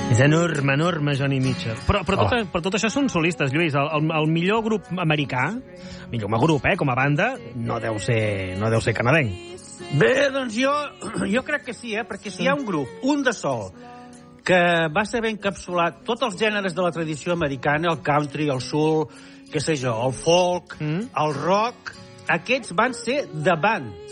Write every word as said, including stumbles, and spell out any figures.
És enorme, enorme Johnny Mitchell. Però, però, tot, Oh. però tot això són solistes, Lluís. El, el, el millor grup americà, millor grup, eh, com a banda, no deu ser, no deu ser canadenc. Bé, doncs jo, jo crec que sí, eh? Perquè si hi ha un grup, un de sol, que va saber encapsular tots els gèneres de la tradició americana, el country, el soul, què sé jo, el folk, Mm. el rock, aquests van ser The Band.